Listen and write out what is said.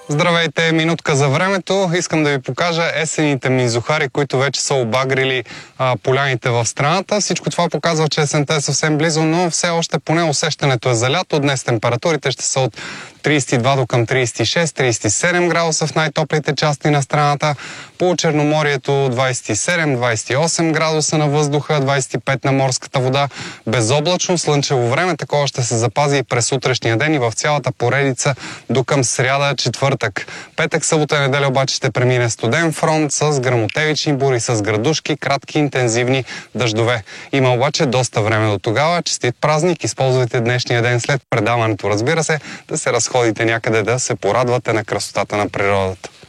Здравейте, минутка за времето. Искам да ви покажа есените мизухари, които вече са обагрили поляните в страната. Всичко това показва, че есента е съвсем близо, но все още поне усещането е за лято. Днес температурите ще са от 32 до към 36-37 градуса в най-топлите части на страната. По Черноморието 27-28 градуса на въздуха, 25 на морската вода. Безоблачно, слънчево време. Такова ще се запази и през утрешния ден и в цялата поредица до към сряда, четвъртък. Петък, събота, неделя обаче ще премине студен фронт с гръмотевични бури, с градушки, кратки, интензивни дъждове. Има обаче доста време до тогава. Честит празник! Използвайте днешния ден след предаването, разбира се, да се разходите някъде, да се порадвате на красотата на природата.